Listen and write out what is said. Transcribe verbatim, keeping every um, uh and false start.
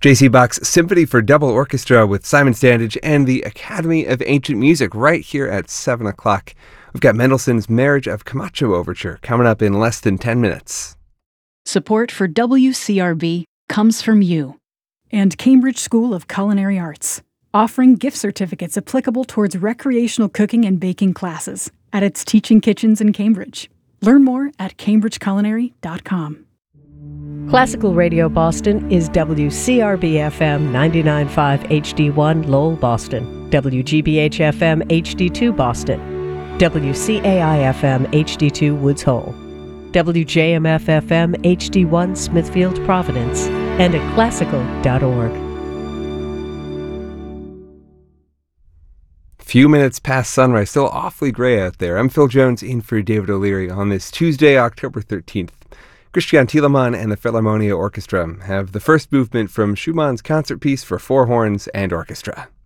J C. Bach's Symphony for Double Orchestra with Simon Standage and the Academy of Ancient Music right here at seven o'clock. We've got Mendelssohn's Marriage of Camacho Overture coming up in less than ten minutes. Support for W C R B comes from you and Cambridge School of Culinary Arts, offering gift certificates applicable towards recreational cooking and baking classes at its teaching kitchens in Cambridge. Learn more at cambridge culinary dot com. Classical Radio Boston is W C R B F M ninety-nine point five H D one Lowell, Boston, W G B H F M H D two Boston, W C A I F M H D two Woods Hole, W J M F F M H D one Smithfield, Providence, and at classical dot org. Few minutes past sunrise, still awfully gray out there. I'm Phil Jones in for David O'Leary on this Tuesday, October thirteenth. Christian Thielemann and the Philharmonia Orchestra have the first movement from Schumann's concert piece for four horns and orchestra.